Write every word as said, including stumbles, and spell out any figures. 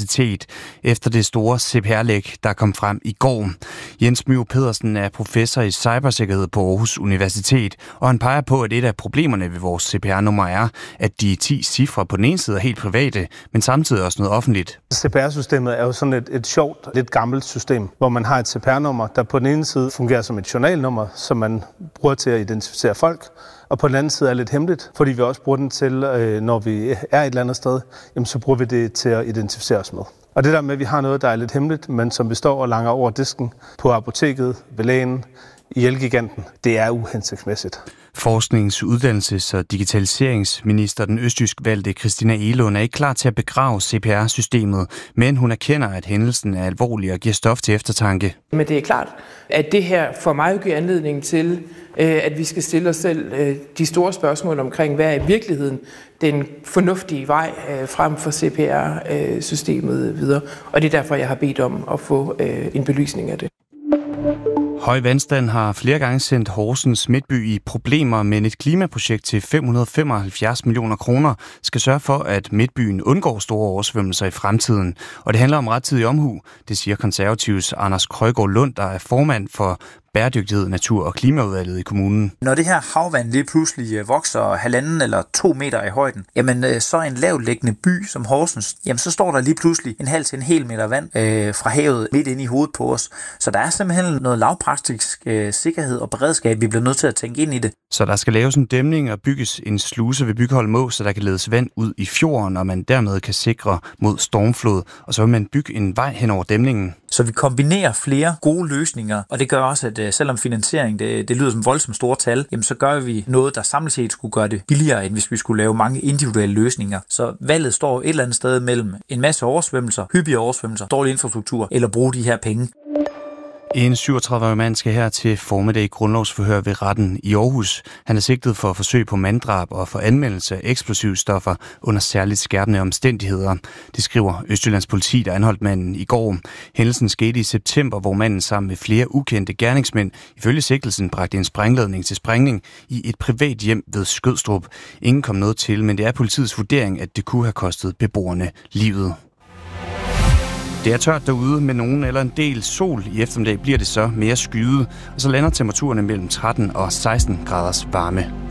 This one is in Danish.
Universitet efter det store C P R-læk, der kom frem i går. Jens Myrup Pedersen er professor i cybersikkerhed på Aarhus Universitet, og han peger på, at et af problemerne ved vores C P R-nummer er, at de ti cifre på den ene side er helt private, men samtidig også noget offentligt. C P R-systemet er jo sådan et, et sjovt, lidt gammelt system, hvor man har et C P R-nummer, der på den ene side fungerer som et journalnummer, som man bruger til at identificere folk, og på den anden side er lidt hemmeligt, fordi vi også bruger den til, når vi er et eller andet sted, jamen så bruger vi det til at identificere os med. Og det der med, at vi har noget, der er lidt hemmeligt, men som vi står og langer over disken på apoteket, ved lægen, i Elgiganten, det er uhensigtsmæssigt. Forsknings-, uddannelses- og digitaliseringsminister, den østjysk valgte Christina Egelund, er ikke klar til at begrave C P R-systemet, men hun erkender, at hændelsen er alvorlig og giver stof til eftertanke. Men det er klart, at det her for mig giver anledning til, at vi skal stille os selv de store spørgsmål omkring, hvad er i virkeligheden den fornuftige vej frem for C P R-systemet videre. Og det er derfor, jeg har bedt om at få en belysning af det. Høj vandstand har flere gange sendt Horsens Midtby i problemer, men et klimaprojekt til fem hundrede og femoghalvfjerds millioner kroner skal sørge for, at Midtbyen undgår store oversvømmelser i fremtiden. Og det handler om rettidig omhu, det siger konservativs Anders Krøjgaard Lund, der er formand for bæredygtighed, natur- og klimaudvalget i kommunen. Når det her havvand lige pludselig vokser halvanden eller to meter i højden, jamen så en lavtliggende by som Horsens, jamen så står der lige pludselig en halv til en hel meter vand øh, fra havet midt inde i hovedet på os. Så der er simpelthen noget lavpraktisk øh, sikkerhed og beredskab, vi bliver nødt til at tænke ind i det. Så der skal laves en dæmning og bygges en sluse ved Bygholm Å, så der kan ledes vand ud i fjorden, og man dermed kan sikre mod stormflod. Og så vil man bygge en vej hen over dæmningen. Så vi kombinerer flere gode løsninger, og det gør også, at selvom finansiering det, det lyder som voldsomt store tal, jamen så gør vi noget, der samlet set skulle gøre det billigere, end hvis vi skulle lave mange individuelle løsninger. Så valget står et eller andet sted mellem en masse oversvømmelser, hyppige oversvømmelser, dårlig infrastruktur, eller bruge de her penge. En syvogtredive-årig mand skal her til formiddag i grundlovsforhør ved retten i Aarhus. Han er sigtet for forsøg på manddrab og for anmeldelse af eksplosivstoffer under særligt skærpende omstændigheder. Det skriver Østjyllands politi, der anholdt manden i går. Hændelsen skete i september, hvor manden sammen med flere ukendte gerningsmænd ifølge sigtelsen bragte en sprængladning til sprængning i et privat hjem ved Skødstrup. Ingen kom noget til, men det er politiets vurdering, at det kunne have kostet beboerne livet. Det er tørt derude med nogen eller en del sol. I eftermiddag bliver det så mere skyet, og så lander temperaturerne mellem tretten og seksten graders varme.